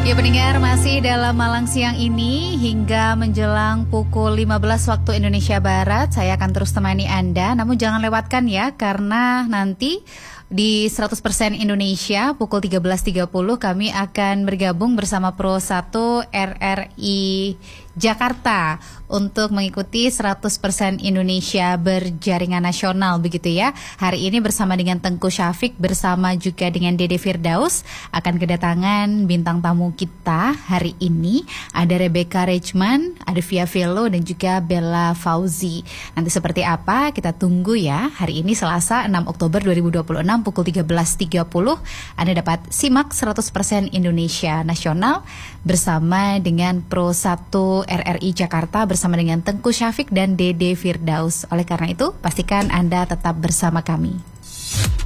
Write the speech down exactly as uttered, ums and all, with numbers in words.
Ya pendengar, masih dalam Malang Siang ini hingga menjelang pukul lima belas waktu Indonesia Barat. Saya akan terus temani Anda, namun jangan lewatkan ya, karena nanti di seratus persen Indonesia pukul tiga belas tiga puluh kami akan bergabung bersama Pro satu R R I Jakarta untuk mengikuti seratus persen Indonesia berjaringan nasional begitu ya. Hari ini bersama dengan Tengku Syafiq bersama juga dengan Dede Firdaus akan kedatangan bintang tamu kita hari ini. Ada Rebecca Rejman, ada Via Velo dan juga Bella Fauzi. Nanti seperti apa kita tunggu ya. Hari ini Selasa enam Oktober dua ribu dua puluh enam pukul tiga belas tiga puluh Anda dapat simak seratus persen Indonesia Nasional bersama dengan Pro satu R R I Jakarta bersama dengan Tengku Syafiq dan Dede Firdaus. Oleh karena itu, pastikan Anda tetap bersama kami.